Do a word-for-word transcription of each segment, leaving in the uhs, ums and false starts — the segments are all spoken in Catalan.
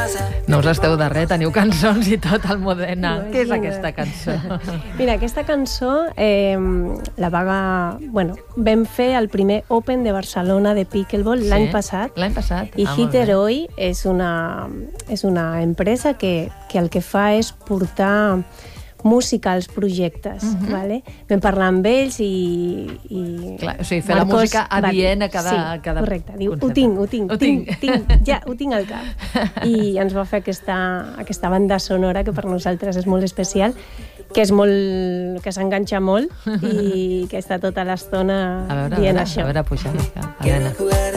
No us esteu de res, teniu cançons i tot al Modena. Què és aquesta cançó? Mira, aquesta cançó eh, la vaga... Bueno, vam fer el primer Open de Barcelona de Pickleball Sí? l'any passat. L'any passat? I Ah, Hit molt bé. Heroi és una, és una empresa que, que el que fa és portar música als projectes. Mhm. Vale? Vam parlar amb ells i... i Clar, o sigui, fer la Marcos música adient a cada- sí, a cada correcte. Diu, ho concepte. tinc, ho tinc, Ho tinc, tinc. tinc, ja, ho tinc al cap. I ens va fer aquesta, aquesta banda sonora que per nosaltres és molt especial, que és molt... que s'enganxa molt i que està tota l'estona A veure, a dient veure, això. a veure, puja una mica. Helena.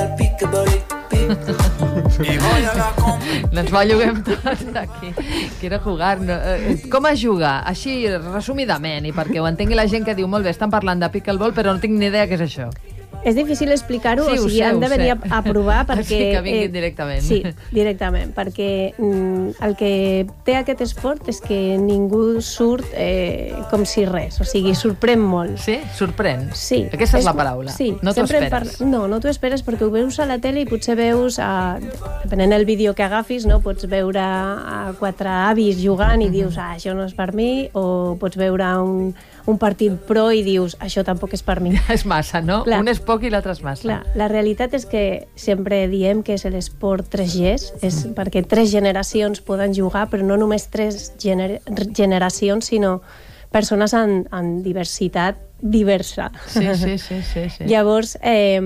Ens belluguem tots aquí. Quiero jugar. No, eh, com es juga? Així, resumidament, i perquè ho entengui la gent que diu, molt bé, estan parlant de pickleball, però no tinc ni idea què és això. És difícil explicar-ho, Sí, o ho sigui, sé, han ho de venir sé. a, a provar perquè... Sí, que vinguin directament. Sí, directament, perquè mm, el que té aquest esport és que ningú surt eh, com si res, o sigui, sorprèn molt. Sí? Sorprèn? Sí. Aquesta és la paraula. Sí. No t'ho sempre esperes. par- No, no t'ho esperes perquè ho veus a la tele i potser veus, a, depenent del vídeo que agafis, no? Pots veure a quatre avis jugant i dius, ah, això no és per mi, o pots veure un, un partit pro i dius, això tampoc és per mi. És massa, no? Clar. Un és poc i l'altre és massa. Clar, la realitat és que sempre diem que és l'esport tres Gs, és perquè tres generacions poden jugar, però no només tres gener generacions, sinó persones en, en diversitat diversa. Sí, sí, sí, sí, sí. Llavors, eh,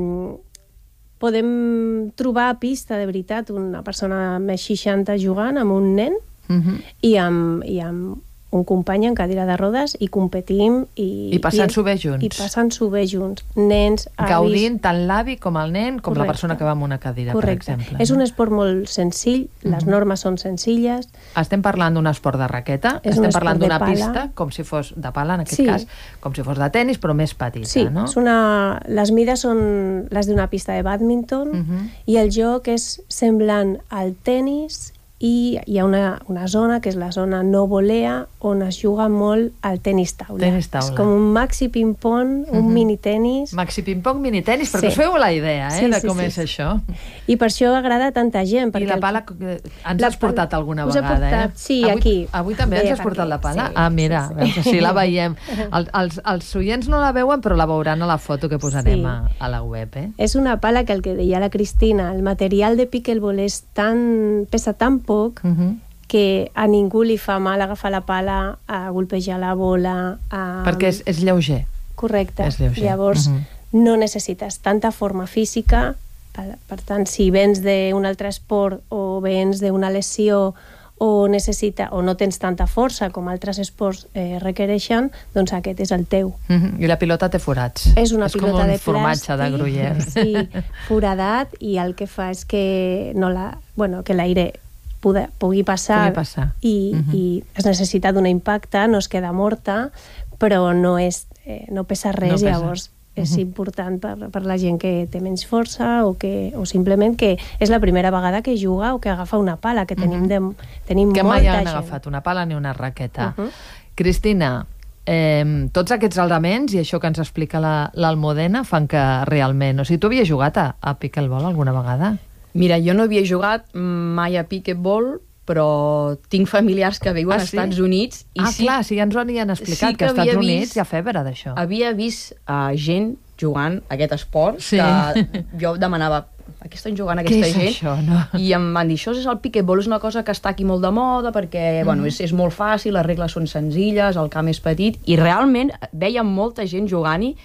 podem trobar a pista, de veritat, una persona més seixanta jugant amb un nen Mhm. i amb, i amb un company en cadira de rodes i competim i... I passant-s'ho bé junts. I passant-s'ho bé junts. Nens, avis... Gaudint tant l'avi com el nen, com la Correcte. persona que va amb una cadira, Correcte. per exemple. És no? un esport molt senzill, les Mhm. normes són senzilles. Estem parlant d'un esport de raqueta, És un estem esport parlant de d'una pala. pista, com si fos de pala, en aquest Sí. cas, com si fos de tennis, però més petita, Sí, no? és una... les mides són les d'una pista de bàdminton Mhm. i el joc és semblant al tennis i hi ha una, una zona, que és la zona no volea, on es juga molt al tenis taula. Tenis taula. És com un maxi ping-pong, un Mhm. mini-tenis. Maxi ping-pong, mini-tenis, perquè Sí. us feu la idea, eh, Sí, de sí, com sí, és sí. això. I per això agrada a tanta gent. I perquè la el- pala, eh, ens La has portat pala- alguna us he vegada, portat, eh? sí, avui, aquí. Avui també Bé, ens has per portat aquí, la pala? sí, ah, mira, sí, sí. veus, així la veiem. El, els, els oients no la veuen, però la veuran a la foto que posarem Sí. a, a la web, eh? És una pala que, el que deia la Cristina, el material de pickleball és tan, pesa tan poc Uh -huh. que a ningú li fa mal agafar la pala, a golpejar la bola... A... Perquè és, és lleuger. Correcte. és lleuger. Llavors, Mhm. no necessites tanta forma física, per, per tant, si vens d'un altre esport o vens d'una lesió o necessita o no tens tanta força com altres esports eh, requereixen, doncs aquest és el teu. Uh -huh. I la pilota té forats. És una és pilota com un de formatge plàstic, de Gruyère. sí, foradat, i el que fa és que no la, bueno, que l'aire pugui, pugui passar, Pugui passar. I, Mhm. i es necessita d'un impacte, no es queda morta, però no, és, eh, no pesa res, No pesa. llavors és Mhm. important per, per la gent que té menys força o, que, o simplement que és la primera vegada que juga o que agafa una pala, que tenim, Mhm. de, tenim Que molta mai han gent. agafat una pala ni una raqueta. Uh -huh. Cristina, eh, tots aquests elements i això que ens explica la- l'Almodena fan que realment... O sigui, tu havies jugat a, a pickleball alguna vegada? Mira, jo no havia jugat mai a pickleball, però tinc familiars que viuen Ah, als sí? Estats Units i ah, sí, clar, sí, ja ens ho havien explicat, sí que que als Estats havia Units vist- hi ha febre d'això. havia vist uh, gent jugant a aquest esport, Sí. que jo demanava, a què estan jugant Què aquesta és gent? això, no? I em van dir, això és el pickleball, és una cosa que està aquí molt de moda, perquè Mm. bueno, és, és molt fàcil, les regles són senzilles, el camp és petit, i realment veia molta gent jugant-hi,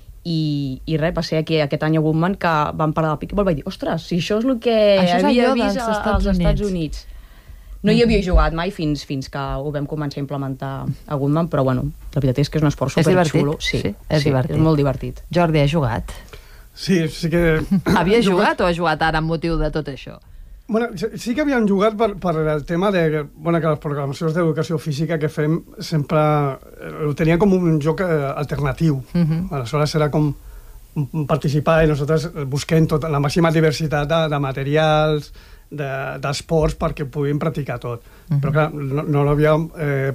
i, i res, va ser aquí aquest any a Woodman que vam parlar del pickleball, vaig dir, ostres, si això és el que Això és havia allò vist dels a- Estats als Estats Units. Units. No hi havia jugat mai fins, fins que ho vam començar a implementar a Woodman, però bueno, la veritat és que és un esport És divertit? superxulo. Sí, Sí, és divertit. és molt divertit. Jordi, has jugat? Sí, sí que... Havia jugat o has jugat ara amb motiu de tot això? Bueno, sí sí que havíem jugat per, per el tema de que, bueno, que les programacions d'educació física que fem sempre eh, ho tenia com un joc eh, alternatiu. Uh -huh. Aleshores era com participar i nosaltres busquem tota la màxima diversitat de, de materials, d'esports, de, perquè puguin practicar tot. Uh -huh. Però clar, no, no l'havíem eh,